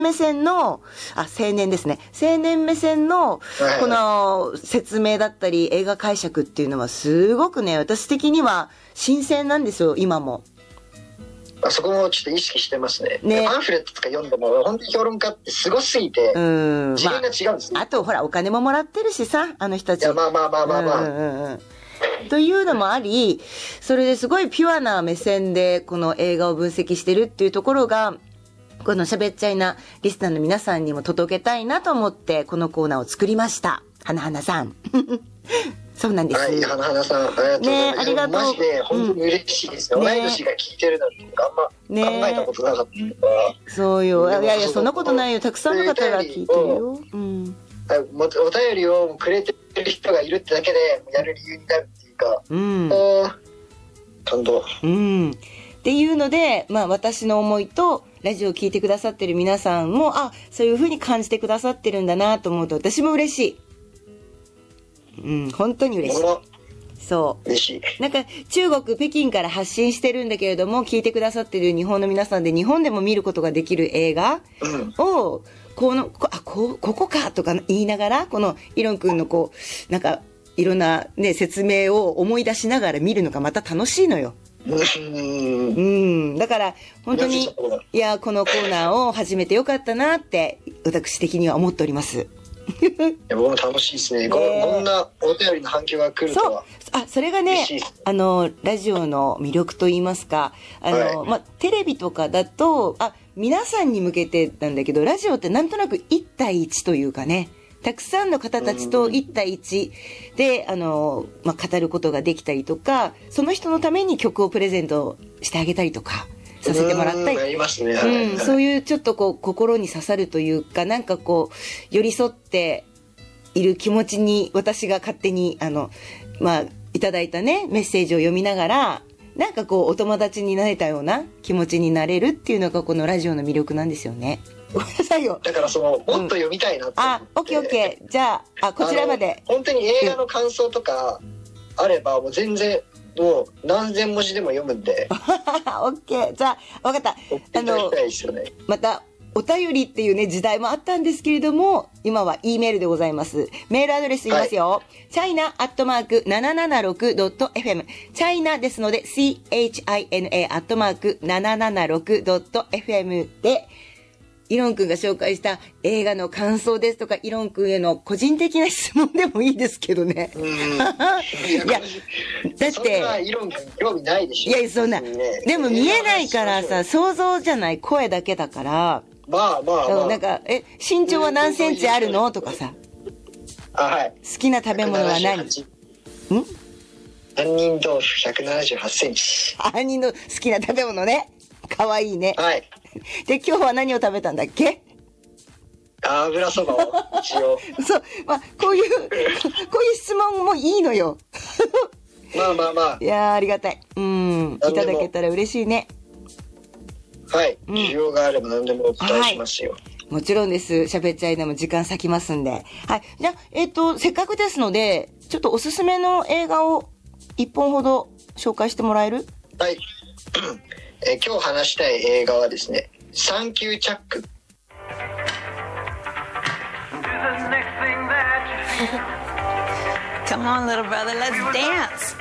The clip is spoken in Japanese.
目線の青年ですね、青年目線のこの説明だったり映画解釈っていうのはすごくね、私的には新鮮なんですよ今も。 そこもちょっと意識してますね。パンフレットとか読んでも本当に評論家ってすごすぎて次元が違うんですね。 あとほらお金ももらってるしさ、あの人たち。 いやまあというのもあり、それですごいピュアな目線でこの映画を分析してるっていうところが、この喋っちゃいなリスナーの皆さんにも届けたいなと思ってこのコーナーを作りました。花々さんそうなんです。 はい、花々さんありがとうございます。マジで本当に嬉しいですね。同い年が聞いてるなんてあんま考えたことなかったから。 そうよ。いやいやそんなことないよ。たくさんの方が聞いてるよ。 お便りをくれてる人がいるってだけでやる理由になるっていうか、感動。 っていうので、私の思いとラジオを聞いてくださってる皆さんもそういう風に感じてくださってるんだなと思うと私も嬉しい。本当に嬉しい。そう嬉しい。 なんか中国北京から発信してるんだけれども、聞いてくださってる日本の皆さんで日本でも見ることができる映画を、ここかとか言いながら、このイロン君のなんかいろんなね説明を思い出しながら見るのがまた楽しいのよ。だから本当にいやこのコーナーを始めてよかったなって私的には思っております。 いや僕も楽しいですね。こんなお便りの反響が来るとは。 それがねラジオの魅力と言いますか、テレビとかだと皆さんに向けてなんだけど、ラジオってなんとなく1対1というかね、たくさんの方たちと1対1で語ることができたりとか、その人のために曲をプレゼントしてあげたりとかさせてもらったり、そういうちょっと心に刺さるというか、なんか寄り添っている気持ちに私が勝手にいただいたねメッセージを読みながら、なんかお友達になれたような気持ちになれるっていうのがこのラジオの魅力なんですよね。ごめんなさいよ。 だからもっと読みたいなって思って。 オッケー。じゃあこちらまで。 本当に映画の感想とかあればもう全然もう何千文字でも読むんで。 オッケー。じゃあ分かった。またお便りっていうね時代もあったんですけれども、今は E メールでございます。メールアドレス言いますよ。china@776.fm チャイナですので china@776.fm でイロン君が紹介した映画の感想ですとか、イロン君への個人的な質問でもいいですけどね。いや、だって。そんなイロン君興味ないでしょ。 いや、そんな。でも見えないからさ、想像じゃない、声だけだから。なんか、身長は何センチあるのとかさ。 はい。 好きな食べ物は何？ 杏仁豆腐178センチ。 杏仁の好きな食べ物ね。かわいいね。 はい。 で今日は何を食べたんだっけ？ 油そばを一応。 そう、こういう質問もいいのよ。いやありがたい。いただけたら嬉しいね。 はい。需要があれば何でもお答えしますよ。 もちろんです。喋っちゃいなも時間割きますんで。はい。じゃあせっかくですのでちょっとおすすめの映画を1本ほど紹介してもらえる？ はい。今日話したい映画はですね、サンキューチャック。 Come on, little brother, let's dance.